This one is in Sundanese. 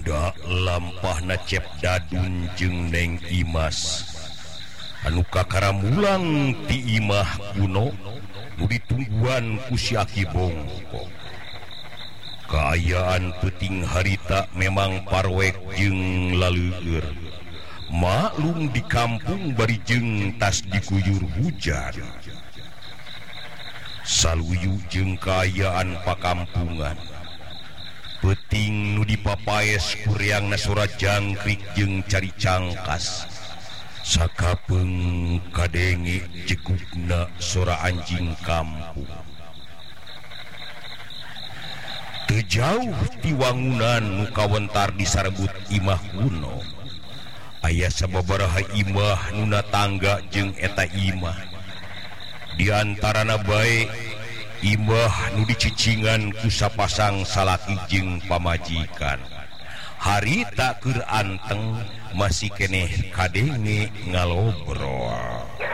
budak lampahna Cep Dadun jeung Neng Imas anu kakaramulang ti imah kuno nu ditungguan ku si Aki Bongko. Kaayaan peuting harita memang parwek jeung laleueur. Maklum di kampung bari jeung tas diguyur hujan. Saluyu jeung kaayaan pakampungan. Peuting nu dipapaes kureangna sora jangkrik jeung cari cangkas. Sakapeung kadenge jegukna sora anjing kampung. Teu jauh ti wangunan nu kawentar disarebut imah kuno. Aya sababaraha imah nuna tangga jeung eta imah. Di antarana bae imah nu dicicingan ku sapasang salaki jeung pamajikan. Harita keur anteng masih keneh kadenge ngalobrol.